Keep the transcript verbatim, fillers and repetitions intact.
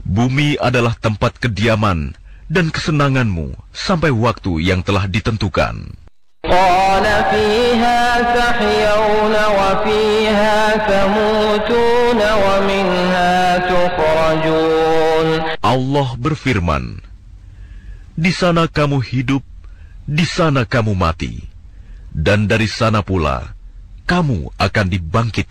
Bumi adalah tempat kediaman dan kesenanganmu sampai waktu yang telah ditentukan. قال فيها تحيون وفيها تموتون ومنها تخرجون. Allah berfirman, di sana kamu hidup, di sana kamu mati, dan dari sana pula kamu akan dibangkitkan.